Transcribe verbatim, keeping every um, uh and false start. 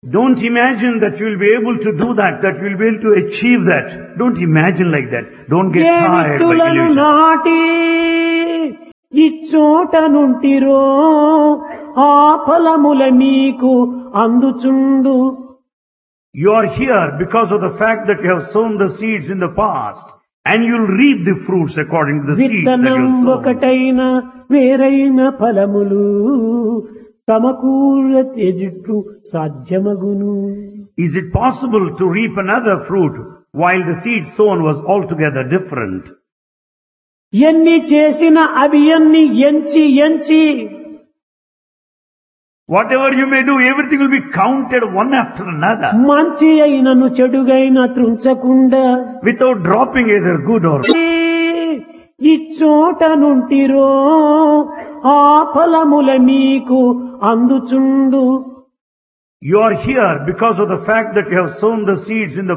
Don't imagine that you will be able to do that, that you will be able to achieve that. Don't imagine like that. Don't get A tired by విత్తులను illusion. నాటి ఇచ్చోట నుంటిరో ఆ ఫలముల మీకు అందుచుండు. You are here because of the fact that you have sown the seeds in the past, and you'll reap the fruits according to the seeds that you విత్తనం have sown. ఒకటైన వేరైన ఫలములు సమకూర త్యజిట్టు సాధ్యమగును. Is it possible to reap another fruit while the seed sown was altogether different? ఎన్ని చేసిన అవి ఎన్ని ఎంచి ఎంచి Whatever you may do, everything will be counted one after another, మంచి అయినను చెడుగైన త్రుంచకుండా without dropping either good or bad. ఇచ్చోట నుంటిరో ఆ ఫలముల మీకు అందుచుండు. You are here because of the fact that you have sown the seeds in the